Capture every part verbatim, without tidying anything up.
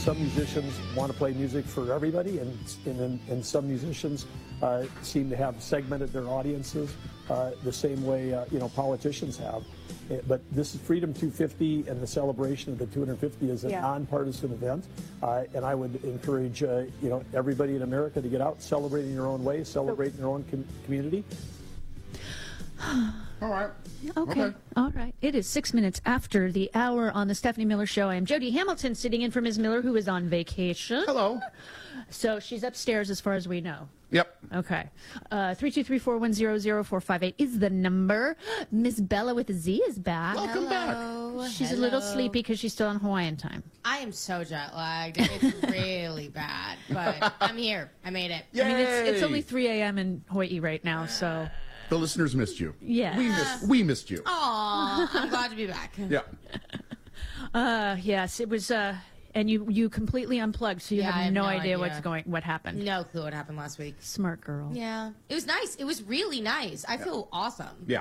some musicians want to play music for everybody, and and, and some musicians uh, seem to have segmented their audiences uh, the same way uh, you know politicians have. But this is Freedom two fifty, and the celebration of the two hundred fifty is a yeah. nonpartisan event, uh, and I would encourage uh, you know everybody in America to get out, celebrating your own way, celebrating your own com community. All right. Okay. okay. All right. It is six minutes after the hour on the Stephanie Miller Show. I am Jody Hamilton, sitting in for Miz Miller, who is on vacation. Hello. So she's upstairs as far as we know. Yep. Okay. Uh, three two three, four one zero, zero four five eight is the number. Miss Bella with a Z is back. Welcome Hello. back. She's Hello. a little sleepy because she's still on Hawaiian time. I am so jet lagged. It's really bad, but I'm here. I made it. Yay. I mean, it's, it's only three A M in Hawaii right now, so... The listeners missed you. Yeah. We missed, we missed you. Aw, I'm glad to be back. Yeah. Uh, yes, it was... Uh, and you you completely unplugged, so you Yeah, have, I have no, no idea, idea. what's going, what happened. No clue what happened last week. Smart girl. Yeah. It was nice. It was really nice. I feel awesome. Yeah.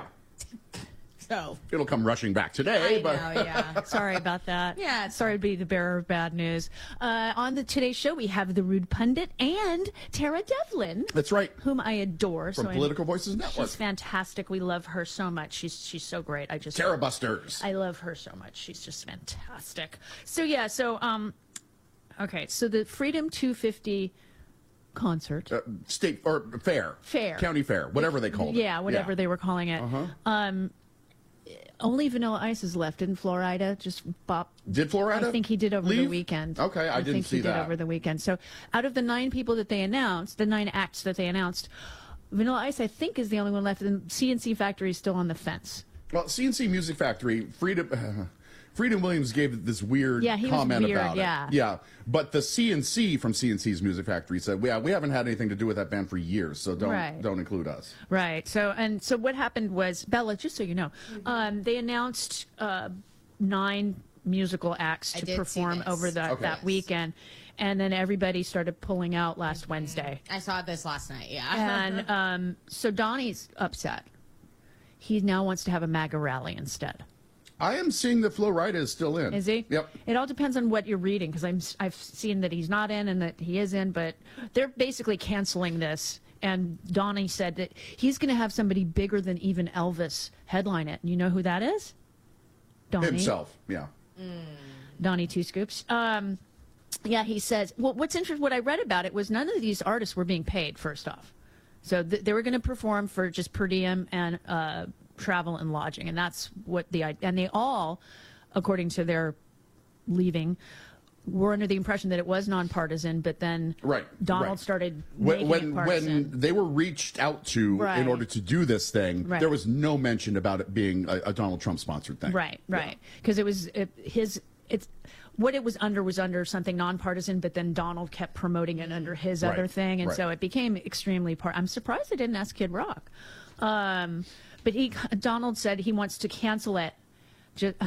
So. It'll come rushing back today, I but know, yeah. Sorry about that. Yeah, Sorry to be the bearer of bad news. Uh, on the Today Show, we have the Rude Pundit and Tara Devlin. That's right. Whom I adore. From so Political I'm, Voices Network. She's fantastic. We love her so much. She's she's so great. I just Tara Busters. I love her so much. She's just fantastic. So yeah. So um, okay. So the Freedom two fifty concert. Uh, state or fair. Fair. County fair. Whatever they called it. Yeah, whatever yeah. they were calling it. Uh-huh. Um. Only Vanilla Ice is left. Didn't Florida just bop? Did Florida? I think he did over leave? the weekend. Okay, I, I didn't think see he did that. over the weekend. So out of the nine people that they announced, the nine acts that they announced, Vanilla Ice, I think, is the only one left. And C N C Factory is still on the fence. Well, C N C Music Factory, Freedom, uh, Freedom Williams gave this weird yeah, he was comment weird, about yeah. it. Yeah. But the C N C from C N C's Music Factory said, yeah, we haven't had anything to do with that band for years, so don't Right. don't include us. Right. So and so what happened was, Bella, just so you know, Mm-hmm. um, they announced uh, nine musical acts I to did see perform this. over the, Okay. that weekend, and then everybody started pulling out last Mm-hmm. Wednesday. I saw this last night, yeah. And um, so Donnie's upset. He now wants to have a MAGA rally instead. I am seeing that Flo Rida is still in. Is he? Yep. It all depends on what you're reading, because I'm I've seen that he's not in and that he is in, but they're basically canceling this. And Donnie said that he's going to have somebody bigger than even Elvis headline it. And you know who that is? Donnie. Himself, yeah. Donnie Two Scoops. Um, yeah, he says. Well, what's interesting, what I read about it was none of these artists were being paid. First off, so th they were going to perform for just per diem and uh, travel and lodging, and that's what the and they all, according to their leaving, were under the impression that it was nonpartisan. But then Right, Donald right. started When making when, it partisan. when they were reached out to Right. in order to do this thing, Right. there was no mention about it being a, a Donald Trump sponsored thing. Right, right. Because it was it, his. It's what it was under was under something nonpartisan, but then Donald kept promoting it under his Right, other thing, and right. so it became extremely part. I'm surprised they didn't ask Kid Rock, um, but he Donald said he wants to cancel it. Just,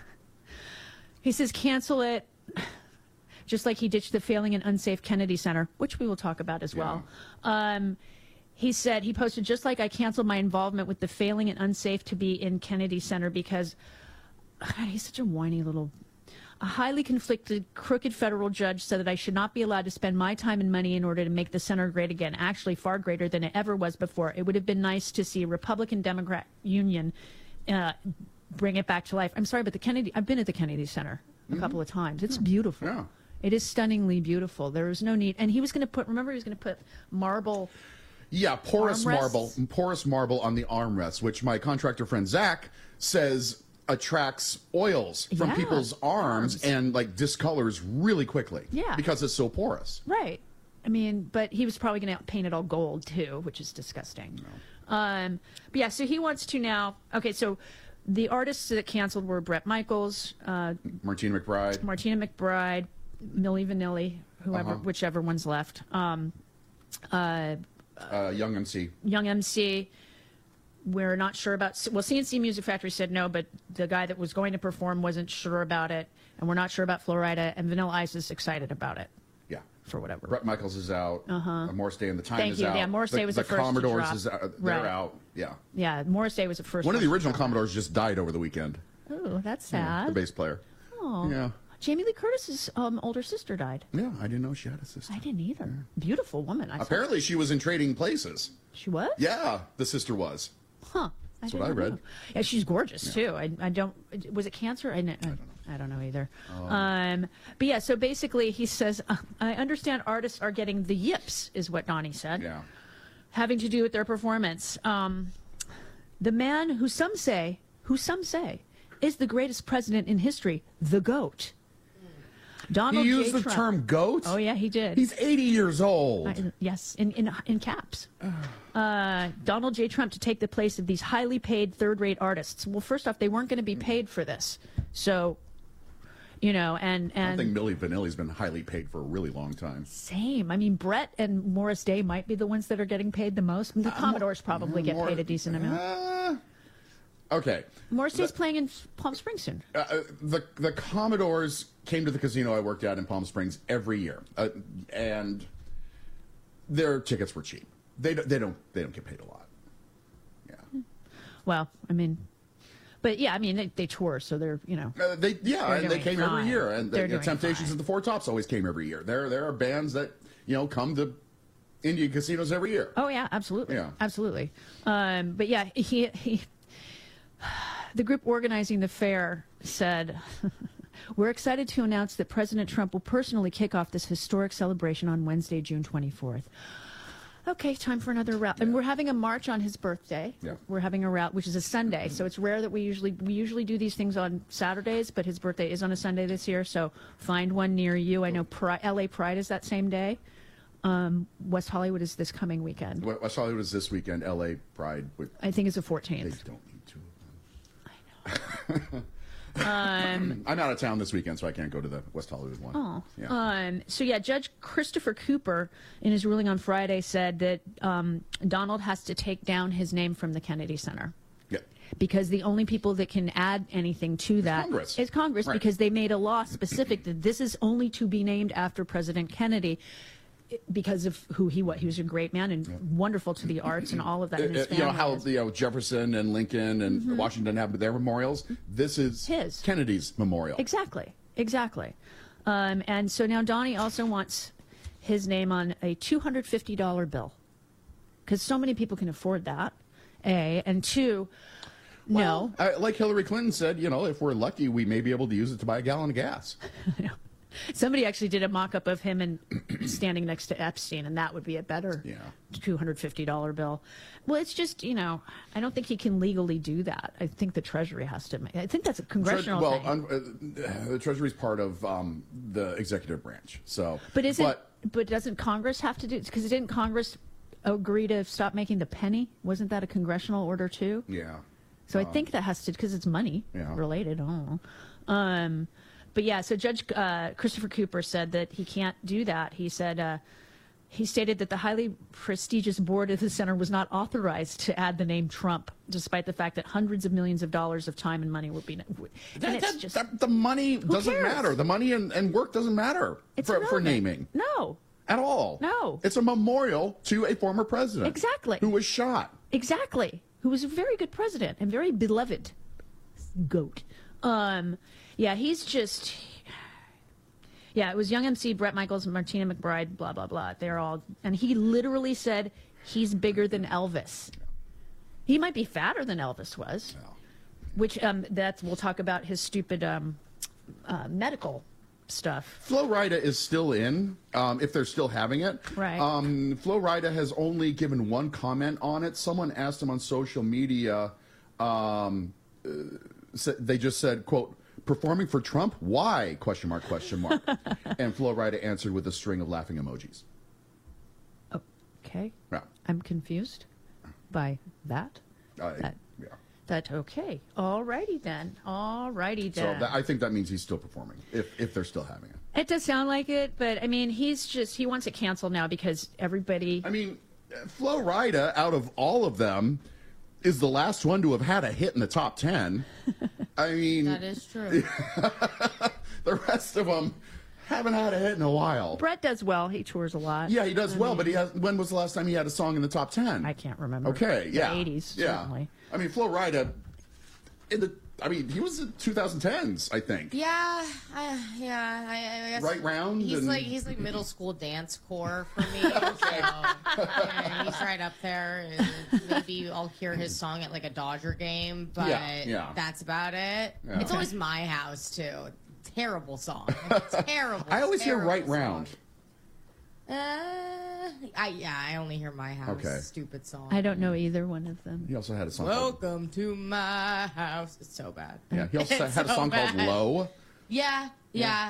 he says cancel it. Just like he ditched the failing and unsafe Kennedy Center, which we will talk about as well. Um, he said, he posted, just like I canceled my involvement with the failing and unsafe to be in Kennedy Center because, God, he's such a whiny little... A highly conflicted, crooked federal judge said that I should not be allowed to spend my time and money in order to make the center great again, actually far greater than it ever was before. It would have been nice to see a Republican-Democrat union uh, bring it back to life. I'm sorry, but the Kennedy... I've been at the Kennedy Center a mm-hmm. couple of times. It's beautiful. Yeah. It is stunningly beautiful. There is no need. And he was going to put, remember, he was going to put marble. Yeah, porous Armrests? marble, porous marble on the armrests, which my contractor friend Zach says attracts oils from Yeah, people's arms, arms. and like discolors really quickly. Yeah. Because it's so porous. Right. I mean, but he was probably going to paint it all gold, too, which is disgusting. No. Um, but yeah, so he wants to now. Okay, so the artists that canceled were Bret Michaels, uh, Martina McBride. Martina McBride, Milli Vanilli, whoever, Uh-huh. whichever one's left. Um, uh, Uh, Young M C. Young M C. We're not sure about. Well, C N C Music Factory said no, but the guy that was going to perform wasn't sure about it, and we're not sure about Flo Rida. And Vanilla Ice is excited about it. Yeah. For whatever. Bret Michaels is out. Uh-huh. Morris Day and the Time Thank is you. out. Yeah, Morris the, Day was the, the first to Commodores drop. is out. They're Right. out. Yeah. Yeah, Morris Day was the first. One of the to original drop. Commodores just died over the weekend. Oh, that's Yeah, sad. the bass player. Oh. Yeah. Jamie Lee Curtis's um, older sister died. Yeah, I didn't know she had a sister. I didn't either. Beautiful woman. I saw- Apparently, she was in Trading Places. She was? Yeah, the sister was. Huh. That's I what I didn't read. know. Yeah, she's gorgeous too. I, I don't. Was it cancer? I, I, I don't know either. Um, but yeah, so basically, he says, uh, "I understand artists are getting the yips," is what Donnie said, Yeah. having to do with their performance. Um, the man who some say, who some say, is the greatest president in history, the GOAT. Donald He J. used the Trump. term goat? Oh yeah, he did. He's eighty years old. I- yes, in, in in caps. Uh, Donald J. Trump to take the place of these highly paid third-rate artists. Well, first off, they weren't going to be paid for this, so you know, and I and think Milli Vanilli's been highly paid for a really long time. same. I mean, Brett and Morris Day might be the ones that are getting paid the most. The Commodores probably get More- paid a decent amount. Uh, okay. Morris Day's playing in Palm Springs soon. Uh, uh, the the Commodores came to the casino I worked at in Palm Springs every year, uh, and their tickets were cheap. They don't, they don't they don't get paid a lot. Yeah, Well, I mean, but yeah, I mean they, they tour, so they're you know. uh, they yeah, They're and they doing came fine. every year, and They're the, doing Temptations fine. at the Four Tops always came every year. There there are bands that you know come to Indian casinos every year. Oh yeah, absolutely, Yeah. absolutely. Um, but yeah, he, he, the group organizing the fair said, "We're excited to announce that President Trump will personally kick off this historic celebration on Wednesday, June twenty-fourth." Okay, time for another route, and we're having a march on his birthday. Yeah. We're having a route, which is a Sunday, so it's rare that we usually we usually do these things on Saturdays, but his birthday is on a Sunday this year, so find one near you. I know Pri- L A Pride is that same day. Um, West Hollywood is this coming weekend. West Hollywood is this weekend. L A Pride. Would, I think it's the they fourteenth. don't need two of them. Um, I'm out of town this weekend, so I can't go to the West Hollywood one. oh, Yeah. um, so yeah, Judge Christopher Cooper, in his ruling on Friday, said that um, Donald has to take down his name from the Kennedy Center yeah. because the only people that can add anything to that Congress. is Congress, Right. because they made a law specific that this is only to be named after President Kennedy. Because of who he was, he was a great man and wonderful to the arts and all of that. And his Uh, you know family how is. you know Jefferson and Lincoln and Washington have their memorials. This is His. Kennedy's memorial. Exactly, exactly. Um, and so now Donnie also wants his name on a two hundred fifty dollar bill because so many people can afford that. A and two, no. Uh, like Hillary Clinton said, you know, if we're lucky, we may be able to use it to buy a gallon of gas. Somebody actually did a mock-up of him and standing next to Epstein, and that would be a better Yeah. two hundred fifty dollar bill. Well, it's just, you know, I don't think he can legally do that. I think the Treasury has to. Make, I think that's a congressional well, thing. un- uh, the Treasury's part of um, the executive branch, so. But isn't? But, But doesn't Congress have to do? Because didn't Congress agree to stop making the penny? Wasn't that a congressional order too? yeah. So I think that has to, because it's money Yeah. related. I don't know. Um, but yeah, so Judge uh, Christopher Cooper said that he can't do that. He said uh, he stated that the highly prestigious board of the center was not authorized to add the name Trump, despite the fact that hundreds of millions of dollars of time and money would be. And That, it's that- just that- the money doesn't cares? matter. The money and, and work doesn't matter it's for, for irrelevant. naming No, at all. No. It's a memorial to a former president. Exactly. Who was shot. exactly. Who was a very good president and very beloved. Goat. Um, yeah, he's just. Yeah, it was Young M C, Brett Michaels, Martina McBride, blah, blah, blah. They're all. And he literally said he's bigger than Elvis. He might be fatter than Elvis was, No. which um, that's, we'll talk about his stupid um, uh, medical stuff. Flo Rida is still in, um, if they're still having it. Right. Um, Flo Rida has only given one comment on it. Someone asked him on social media, um, uh, sa- they just said, quote, performing for Trump? Why? Question mark, question mark. And Flo Rida answered with a string of laughing emojis. Okay. Yeah. I'm confused by that. Uh, That- yeah. That okay. All righty then. All righty So then. that, I think that means he's still performing, if, if they're still having it. It does sound like it, but I mean, he's just, he wants it canceled now because everybody. I mean, Flo Rida, out of all of them, is the last one to have had a hit in the top ten. I mean, That is true. the rest of them haven't had a hit in a while. Brett does well. He tours a lot. Yeah, he does well, but he has. When was the last time he had a song in the top ten? I can't remember. Okay, yeah, The eighties, yeah. certainly. I mean, Flo Rida, in the I mean, he was in twenty tens, I think. Yeah, I, yeah, I, I guess Right round. He's and... like he's like middle school dance core for me. Okay. So, yeah, he's right up there. And maybe I'll hear his song at like a Dodger game, but yeah, yeah. that's about it. Yeah. It's always My House too. Terrible song. Terrible. I always terrible hear Right song. Round. Uh, I yeah, I only hear My House. Okay. Stupid song. I don't know either one of them. He also had a song. Called, Welcome to my house. It's so bad. yeah, he also It's had a so song bad. called Low. Yeah, yeah.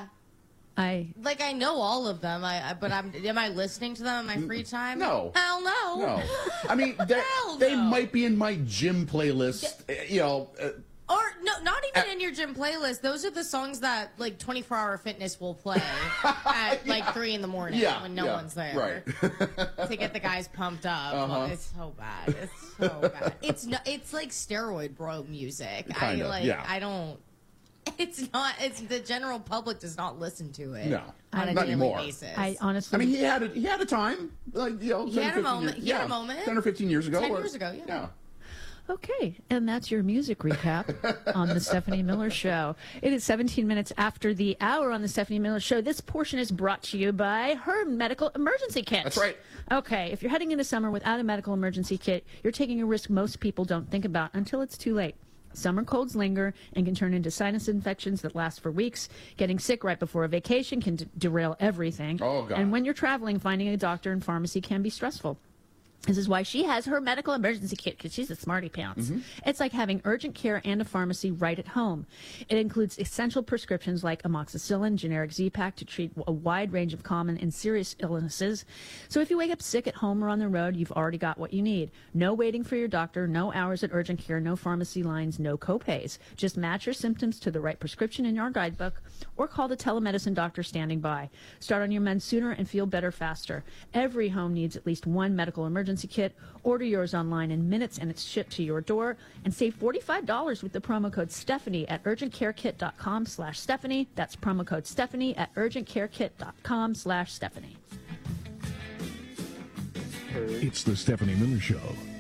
I Like I know all of them, I, I but I'm am I listening to them in my free time? No. Hell no. No, I mean they Hell they no. might be in my gym playlist. uh, You know, uh, Or no, not even in your gym playlist. Those are the songs that like twenty-four hour fitness will play at like three in the morning yeah, when no yeah, one's there. Right. To get the guys pumped up. Uh-huh. It's so bad. It's so bad. It's no, it's like steroid bro music. Kind I of, like yeah. I don't it's not it's the general public does not listen to it. No, On a not daily anymore. basis. I honestly I mean, he had a, he had a time, like you know, He ten, had a fifteen moment. Years, He had a yeah, moment. ten or fifteen years ago. ten or- years ago, yeah. Yeah. Okay, and that's your music recap on the Stephanie Miller Show. It is seventeen minutes after the hour on the Stephanie Miller Show. This portion is brought to you by her medical emergency kit. That's right. Okay, if you're heading into summer without a medical emergency kit, you're taking a risk most people don't think about until it's too late. Summer colds linger and can turn into sinus infections that last for weeks. Getting sick right before a vacation can d- derail everything. Oh, God. And when you're traveling, finding a doctor and pharmacy can be stressful. This is why she has her medical emergency kit, because she's a smarty pants. Mm-hmm. It's like having urgent care and a pharmacy right at home. It includes essential prescriptions like amoxicillin, generic Z-Pak to treat a wide range of common and serious illnesses. So if you wake up sick at home or on the road, you've already got what you need. No waiting for your doctor, no hours at urgent care, no pharmacy lines, no copays. Just match your symptoms to the right prescription in your guidebook or call the telemedicine doctor standing by. Start on your meds sooner and feel better faster. Every home needs at least one medical emergency kit. Order yours online in minutes and it's shipped to your door. And save forty-five dollars with the promo code Stephanie at urgentcarekit.com slash Stephanie. That's promo code Stephanie at urgentcarekit.com slash Stephanie. It's the Stephanie Miller Show.